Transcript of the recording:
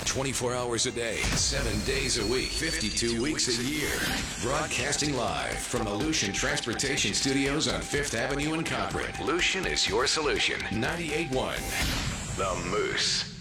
24 hours a day, 7 days a week, 52 weeks a year. Broadcasting live from the Lucian Transportation Studios on 5th Avenue in Concord. Lucian is your solution. 98.1 The Moose.